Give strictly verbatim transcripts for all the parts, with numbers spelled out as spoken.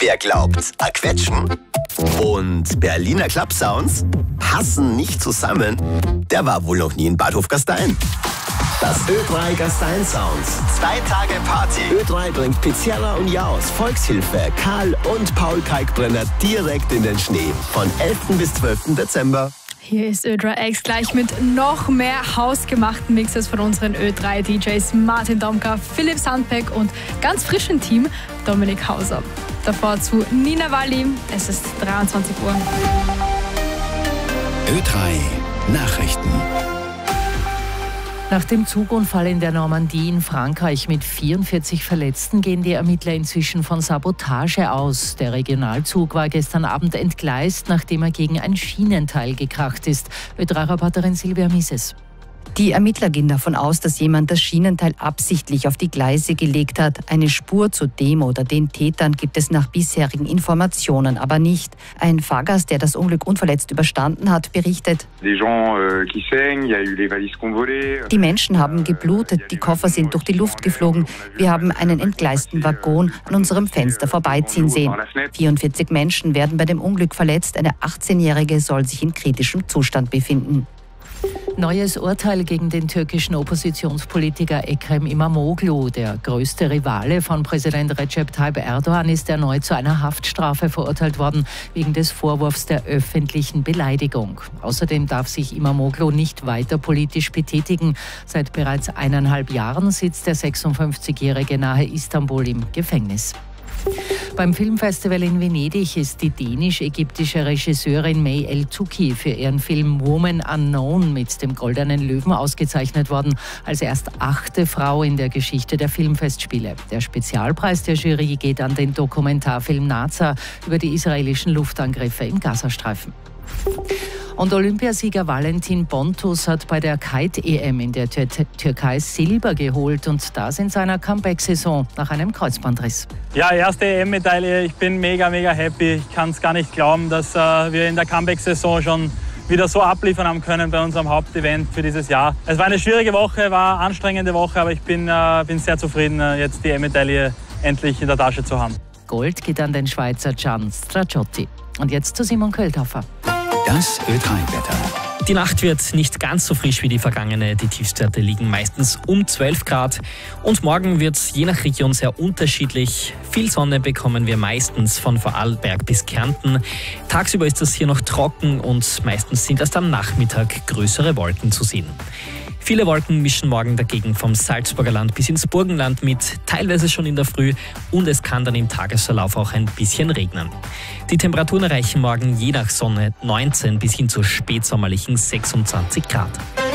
Wer glaubt, a Quetschen und Berliner Club-Sounds passen nicht zusammen, der war wohl noch nie in Bad Hofgastein. Das Ö drei Gastein Sounds. Zwei Tage Party. Ö drei bringt Pizzerra und Jaus, Volkshilfe, Karl und Paul Kalkbrenner direkt in den Schnee. Von elften bis zwölften Dezember. Hier ist Ö drei X gleich mit noch mehr hausgemachten Mixes von unseren Ö drei D Js Martin Domka, Philipp Sandbeck und ganz frischen Team Dominik Hauser. Davor zu Nina Walli. Es ist dreiundzwanzig Uhr. Ö drei Nachrichten. Nach dem Zugunfall in der Normandie in Frankreich mit vierundvierzig Verletzten gehen die Ermittler inzwischen von Sabotage aus. Der Regionalzug war gestern Abend entgleist, nachdem er gegen ein Schienenteil gekracht ist. Ö drei-Reporterin Silvia Mises. Die Ermittler gehen davon aus, dass jemand das Schienenteil absichtlich auf die Gleise gelegt hat. Eine Spur zu dem oder den Tätern gibt es nach bisherigen Informationen aber nicht. Ein Fahrgast, der das Unglück unverletzt überstanden hat, berichtet: Die Menschen haben geblutet, die Koffer sind durch die Luft geflogen. Wir haben einen entgleisten Waggon an unserem Fenster vorbeiziehen sehen. vierundvierzig Menschen werden bei dem Unglück verletzt. Eine achtzehnjährige soll sich in kritischem Zustand befinden. Neues Urteil gegen den türkischen Oppositionspolitiker Ekrem İmamoğlu. Der größte Rivale von Präsident Recep Tayyip Erdogan ist erneut zu einer Haftstrafe verurteilt worden, wegen des Vorwurfs der öffentlichen Beleidigung. Außerdem darf sich İmamoğlu nicht weiter politisch betätigen. Seit bereits eineinhalb Jahren sitzt der sechsundfünfzigjährige nahe Istanbul im Gefängnis. Beim Filmfestival in Venedig ist die dänisch-ägyptische Regisseurin May El-Touki für ihren Film Woman Unknown mit dem Goldenen Löwen ausgezeichnet worden, als erst achte Frau in der Geschichte der Filmfestspiele. Der Spezialpreis der Jury geht an den Dokumentarfilm Naza über die israelischen Luftangriffe im Gazastreifen. Und Olympiasieger Valentin Bontus hat bei der Kite-E M in der Tür- Türkei Silber geholt und das in seiner Comeback-Saison nach einem Kreuzbandriss. Ja, erste E M-Medaille. Ich bin mega, mega happy. Ich kann es gar nicht glauben, dass äh, wir in der Comeback-Saison schon wieder so abliefern haben können bei unserem Hauptevent für dieses Jahr. Es war eine schwierige Woche, war eine anstrengende Woche, aber ich bin, äh, bin sehr zufrieden, äh, jetzt die E M-Medaille endlich in der Tasche zu haben. Gold geht an den Schweizer Gian Straciotti. Und jetzt zu Simon Köldhofer. Das Ö drei-Wetter. Die Nacht wird nicht ganz so frisch wie die vergangene. Die Tiefstwerte liegen meistens um zwölf Grad. Und morgen wird es je nach Region sehr unterschiedlich. Viel Sonne bekommen wir meistens von Vorarlberg bis Kärnten. Tagsüber ist es hier noch trocken und meistens sind erst am Nachmittag größere Wolken zu sehen. Viele Wolken mischen morgen dagegen vom Salzburger Land bis ins Burgenland mit, teilweise schon in der Früh, und es kann dann im Tagesverlauf auch ein bisschen regnen. Die Temperaturen erreichen morgen je nach Sonne neunzehn bis hin zu spätsommerlichen sechsundzwanzig Grad.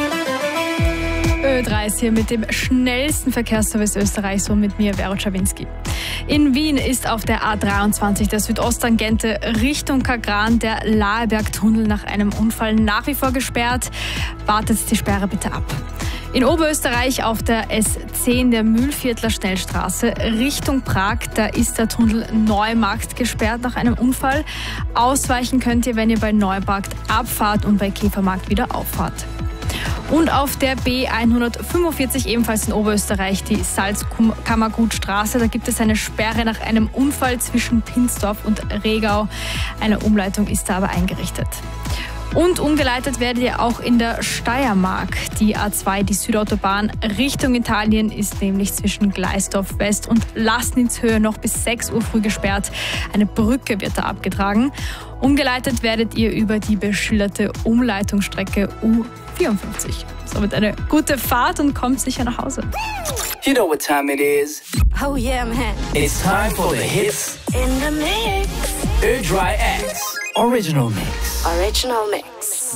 Ö drei ist hier mit dem schnellsten Verkehrsservice Österreichs und mit mir, Vero Czawinski. In Wien ist auf der A dreiundzwanzig der Südosttangente Richtung Kagran der Lahebergtunnel nach einem Unfall nach wie vor gesperrt. Wartet die Sperre bitte ab. In Oberösterreich auf der S zehn der Mühlviertler Schnellstraße Richtung Prag, da ist der Tunnel Neumarkt gesperrt nach einem Unfall. Ausweichen könnt ihr, wenn ihr bei Neumarkt abfahrt und bei Käfermarkt wieder auffahrt. Und auf der B hundertfünfundvierzig ebenfalls in Oberösterreich die Salzkammergutstraße. Da gibt es eine Sperre nach einem Unfall zwischen Pinsdorf und Regau. Eine Umleitung ist da aber eingerichtet. Und umgeleitet werdet ihr auch in der Steiermark. Die A zwei, die Südautobahn Richtung Italien, ist nämlich zwischen Gleisdorf West und Lastnitzhöhe noch bis sechs Uhr früh gesperrt. Eine Brücke wird da abgetragen. Umgeleitet werdet ihr über die beschilderte Umleitungsstrecke U vierundfünfzig. Somit eine gute Fahrt und kommt sicher nach Hause. You know what time it is. Oh yeah, man. It's time for the hits In the mix. Ö drei X Original Mix. Original mix.